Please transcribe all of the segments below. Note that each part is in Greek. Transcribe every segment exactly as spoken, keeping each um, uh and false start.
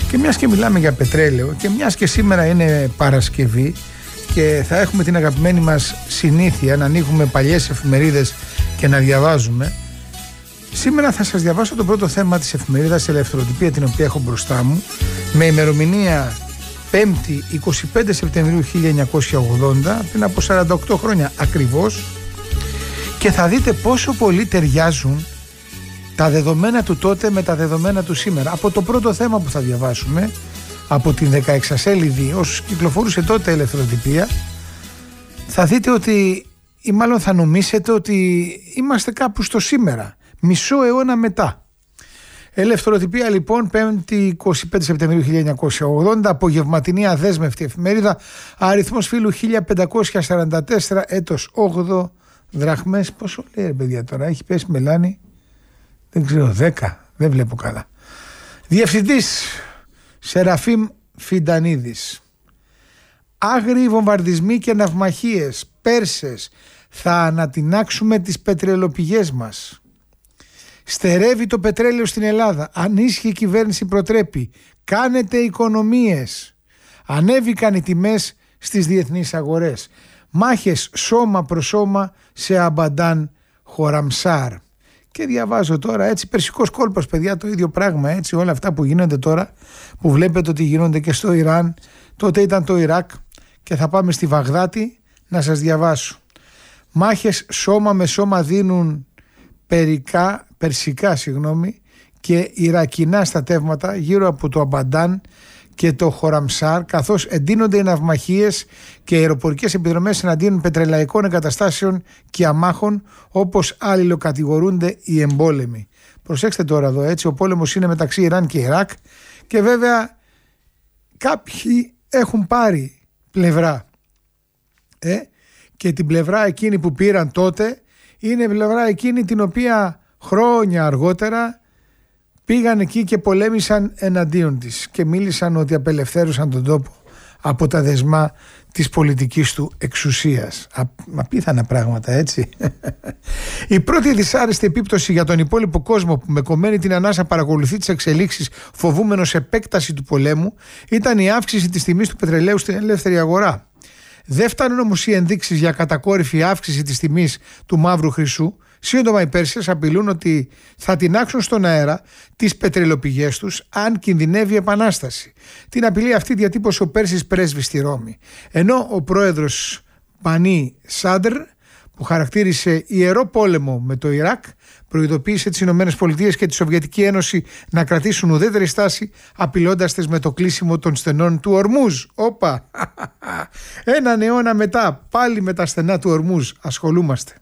Και μιας και μιλάμε για πετρέλαιο και μιας και σήμερα είναι Παρασκευή και θα έχουμε την αγαπημένη μας συνήθεια να ανοίγουμε παλιές εφημερίδες και να διαβάζουμε, σήμερα θα σας διαβάσω το πρώτο θέμα της εφημερίδας Ελευθεροτυπία, την οποία έχω μπροστά μου, με ημερομηνία πέμπτη εικοστή πέμπτη Σεπτεμβρίου χίλια εννιακόσια ογδόντα, πριν από σαράντα οκτώ χρόνια ακριβώς, και θα δείτε πόσο πολύ ταιριάζουν τα δεδομένα του τότε με τα δεδομένα του σήμερα. Από το πρώτο θέμα που θα διαβάσουμε, από την δεκαεξασέλιδη όσους κυκλοφορούσε τότε Ελευθεροτυπία, θα δείτε ότι, ή μάλλον θα νομίσετε ότι είμαστε κάπου στο σήμερα, μισό αιώνα μετά. Ελευθεροτυπία λοιπόν, πέμπτη εικοστή πέμπτη Σεπτεμβρίου χίλια εννιακόσια ογδόντα, απογευματινή αδέσμευτη εφημερίδα, αριθμός φύλου χίλια πεντακόσια σαράντα τέσσερα, έτος όγδοο, δραχμές, πόσο λέει ρε παιδιά τώρα, έχει πέσει μελάνη, δεν ξέρω, δέκα, δεν βλέπω καλά. Διευθυντής Σεραφείμ Φιντανίδης. Άγριοι βομβαρδισμοί και ναυμαχίες, Πέρσες, θα ανατινάξουμε τις πετρελοπηγές μας. Στερεύει το πετρέλαιο στην Ελλάδα. Ανίσχυη η κυβέρνηση προτρέπει. Κάνετε οικονομίες. Ανέβηκαν οι τιμές στις διεθνείς αγορές. Μάχες σώμα προς σώμα σε Αμπαντάν Χοραμσάρ. Και διαβάζω τώρα έτσι, περσικός κόλπος παιδιά, το ίδιο πράγμα, έτσι, όλα αυτά που γίνονται τώρα, που βλέπετε ότι γίνονται και στο Ιράν, τότε ήταν το Ιράκ, και θα πάμε στη Βαγδάτη να σας διαβάσω. Μάχες σώμα με σώμα δίνουν περικά, περσικά συγγνώμη, και ιρακινά στρατεύματα γύρω από το Αμπαντάν και το Χοραμσάρ, καθώς εντείνονται οι ναυμαχίες και οι αεροπορικές επιδρομές εναντίον πετρελαϊκών εγκαταστάσεων και αμάχων, όπως αλληλοκατηγορούνται οι εμπόλεμοι. Προσέξτε τώρα εδώ, έτσι, ο πόλεμος είναι μεταξύ Ιράν και Ιράκ και βέβαια κάποιοι έχουν πάρει πλευρά, ε, και την πλευρά εκείνη που πήραν τότε είναι πλευρά εκείνη την οποία χρόνια αργότερα πήγαν εκεί και πολέμησαν εναντίον της και μίλησαν ότι απελευθέρωσαν τον τόπο από τα δεσμά της πολιτικής του εξουσίας. Α, απίθανα πράγματα, έτσι. Η πρώτη δυσάρεστη επίπτωση για τον υπόλοιπο κόσμο, που με κομμένη την ανάσα παρακολουθεί τις εξελίξεις φοβούμενος επέκταση του πολέμου, ήταν η αύξηση της τιμής του πετρελαίου στην ελεύθερη αγορά. Δεν φτάνουν όμως οι ενδείξεις για κατακόρυφη αύξηση της τιμής του μαύρου χρυσού. Σύντομα οι Πέρσες απειλούν ότι θα τινάξουν στον αέρα τις πετρελοπηγές τους αν κινδυνεύει επανάσταση. Την απειλή αυτή διατύπωσε ο Πέρσης πρέσβης στη Ρώμη. Ενώ ο πρόεδρος Μπανί Σάντρ, που χαρακτήρισε ιερό πόλεμο με το Ιράκ, προειδοποίησε τις Ηνωμένες Πολιτείες και τη Σοβιετική Ένωση να κρατήσουν ουδέτερη στάση, απειλώντας τις με το κλείσιμο των στενών του Ορμούζ. Όπα! Έναν αιώνα μετά, πάλι με τα στενά του Ορμούζ ασχολούμαστε.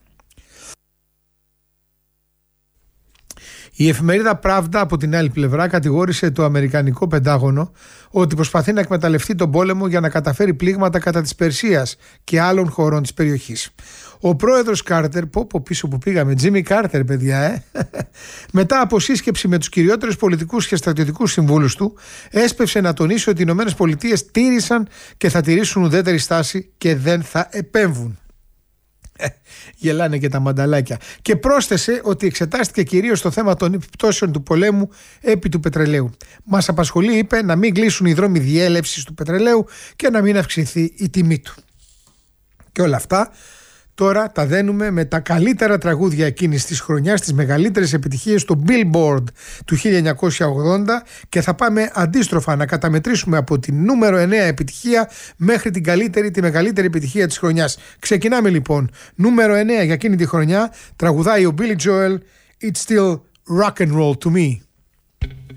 Η εφημερίδα Πράβδα από την άλλη πλευρά κατηγόρησε το Αμερικανικό Πεντάγωνο ότι προσπαθεί να εκμεταλλευτεί τον πόλεμο για να καταφέρει πλήγματα κατά της Περσίας και άλλων χωρών της περιοχής. Ο πρόεδρος Κάρτερ, πω πω πίσω που πήγαμε, Τζίμι Κάρτερ παιδιά, ε, μετά από σύσκεψη με τους κυριότερους πολιτικούς και στρατιωτικούς συμβούλους του, έσπευσε να τονίσει ότι οι Ηνωμένες Πολιτείες τήρησαν και θα τηρήσουν ουδέτερη στάση και δεν θα επέμβουν. Γελάνε και τα μανταλάκια. Και πρόσθεσε ότι εξετάστηκε κυρίως το θέμα των επιπτώσεων του πολέμου επί του πετρελαίου. Μας απασχολεί, είπε, να μην κλείσουν οι δρόμοι διέλευσης του πετρελαίου και να μην αυξηθεί η τιμή του. Και όλα αυτά τώρα τα δένουμε με τα καλύτερα τραγούδια εκείνης της χρονιάς, τις μεγαλύτερες επιτυχίες στο Billboard του χίλια εννιακόσια ογδόντα, και θα πάμε αντίστροφα να καταμετρήσουμε από την νούμερο εννέα επιτυχία μέχρι την καλύτερη, τη μεγαλύτερη επιτυχία της χρονιάς. Ξεκινάμε λοιπόν. Νούμερο εννέα για εκείνη τη χρονιά τραγουδάει ο Billy Joel, It's Still Rock and Roll to Me.